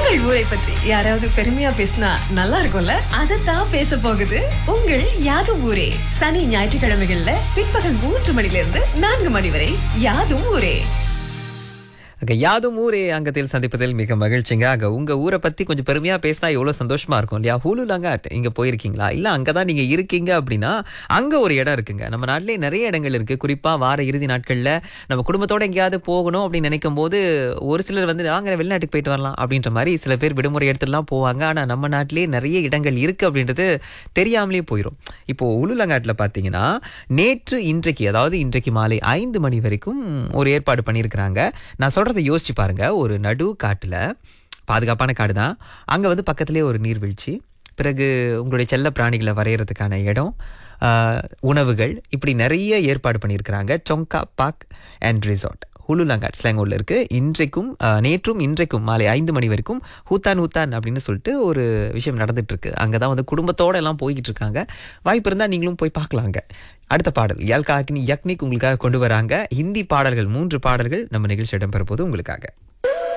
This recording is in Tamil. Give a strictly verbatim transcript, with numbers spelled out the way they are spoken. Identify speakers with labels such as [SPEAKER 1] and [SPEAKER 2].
[SPEAKER 1] உங்கள் ஊரை பற்றி யாராவது பெருமையா பேசினா நல்லா இருக்கும்ல? அதைத்தான் பேச போகுது உங்கள் யாதும் ஊரே. சனி ஞாயிற்றுக்கிழமைகள்ல பிற்பகல் மூன்று மணிலிருந்து நான்கு மணி வரை யாதும் ஊரே.
[SPEAKER 2] அங்க யாதும் ஊரே அங்கத்தில் சந்திப்பதில் மிக மகிழ்ச்சிங்க. அங்க உங்க ஊரை பத்தி கொஞ்சம் பெருமையா பேசினா எவ்வளவு சந்தோஷமா இருக்கும் இல்லையா? ஹூலு லங்காட் இங்க போயிருக்கீங்களா? இல்ல அங்கதான் நீங்க இருக்கீங்க அப்படின்னா அங்க ஒரு இடம் இருக்குங்க. நம்ம நாட்டிலே நிறைய இடங்கள் இருக்கு. குறிப்பா வார இறுதி நாட்கள்ல நம்ம குடும்பத்தோட எங்கேயாவது போகணும் அப்படின்னு நினைக்கும் போது ஒரு சிலர் வந்து நாங்க வெளிநாட்டுக்கு போயிட்டு வரலாம் அப்படின்ற மாதிரி சில பேர் விடுமுறை எடுத்துலாம் போவாங்க. ஆனா நம்ம நாட்டிலேயே நிறைய இடங்கள் இருக்கு அப்படின்றது தெரியாமலே போயிடும். இப்போ உலுலங்காட்டுல பாத்தீங்கன்னா நேற்று இன்றைக்கு, அதாவது இன்றைக்கு மாலை ஐந்து மணி வரைக்கும் ஒரு ஏற்பாடு பண்ணியிருக்கிறாங்க. நான் சொல்ற யோசிச்சு பாருங்க. ஒரு நடு காட்டுல, பாதுகாப்பான காடு தான், அங்க வந்து பக்கத்திலே ஒரு நீர்வீழ்ச்சி, பிறகு உங்களுடைய செல்ல பிராணிகளை வரையறதுக்கான இடம், உணவுகள், இப்படி நிறைய ஏற்பாடு பண்ணியிருக்கிறாங்க. சொங்கா பார்க் அண்ட் ரிசார்ட் ஹுலுலங்காட் ஸ்லாங்கூர்ல இருக்கு. இன்றைக்கும் நேற்றும் இன்றைக்கும் மாலை ஐந்து மணி வரைக்கும் ஹூத்தான் ஹூத்தான் அப்படின்னு சொல்லிட்டு ஒரு விஷயம் நடந்துட்டு இருக்கு. அங்கதான் வந்து குடும்பத்தோட எல்லாம் போய்கிட்டு இருக்காங்க. வாய்ப்பு இருந்தா நீங்களும் போய் பார்க்கலாங்க. அடுத்த பாடல் யல்காக்னி யக்னிக் உங்களுக்காக கொண்டு வராங்க. ஹிந்தி பாடல்கள், மூன்று பாடல்கள் நம்ம நிகழ்ச்சி இடம்பெற போது உங்களுக்காக.